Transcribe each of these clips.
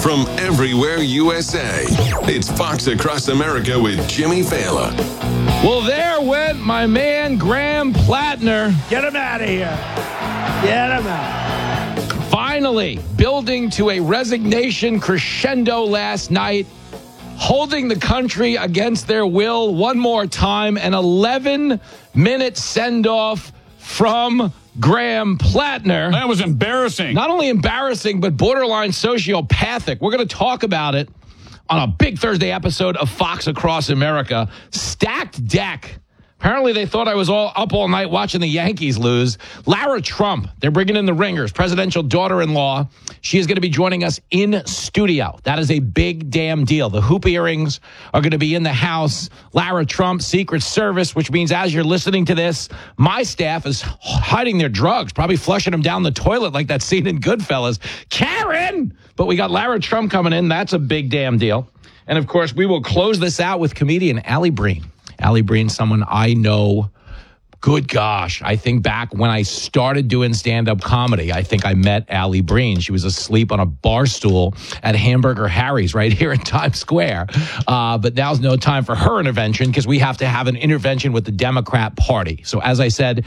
from everywhere USA. It's Fox Across America with Jimmy Fallon. Well, there went my man Graham Plattner. Get him out of here. Get him out. Finally building to a resignation crescendo last night, holding the country against their will one more time. An 11-minute send-off from Graham Plattner. That was embarrassing. Not only embarrassing, but borderline sociopathic. We're going to talk about it on a big Thursday episode of Fox Across America. Stacked deck. Apparently they thought I was up all night watching the Yankees lose. Lara Trump, they're bringing in the ringers, presidential daughter-in-law. She is going to be joining us in studio. That is a big damn deal. The hoop earrings are going to be in the house. Lara Trump, Secret Service, which means as you're listening to this, my staff is hiding their drugs, probably flushing them down the toilet like that scene in Goodfellas. Karen! But we got Lara Trump coming in. That's a big damn deal. And, of course, we will close this out with comedian Allie Breen. Allie Breen, someone I know, good gosh, I think back when I started doing stand-up comedy, I think I met Allie Breen. She was asleep on a bar stool at Hamburger Harry's right here in Times Square. But now's no time for her intervention because we have to have an intervention with the Democrat Party. So as I said,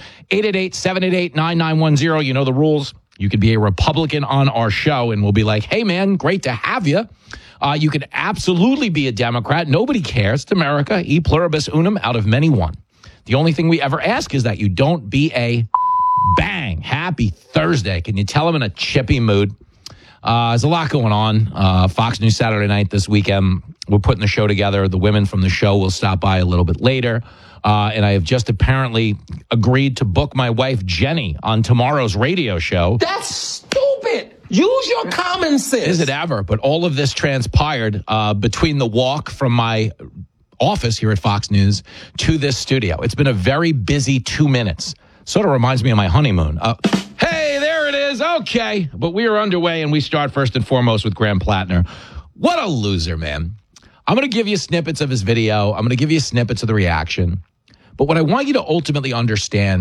888-788-9910, you know the rules. You could be a Republican on our show and we'll be like, hey, man, great to have you. You could absolutely be a Democrat. Nobody cares. It's America. E pluribus unum, out of many one. The only thing we ever ask is that you don't be a bang. Happy Thursday. Can you tell them in a chippy mood? There's a lot going on. Fox News Saturday night this weekend. We're putting the show together. The women from the show will stop by a little bit later. And I have just apparently agreed to book my wife, Jenny, on tomorrow's radio show. That's stupid. Use your common sense. Is it ever? But all of this transpired between the walk from my office here at Fox News to this studio. It's been a very busy 2 minutes. Sort of reminds me of my honeymoon. Hey, there it is. Okay. But we are underway, and we start first and foremost with Graham Plattner. What a loser, man. I'm going to give you snippets of his video. I'm going to give you snippets of the reaction. But what I want you to ultimately understand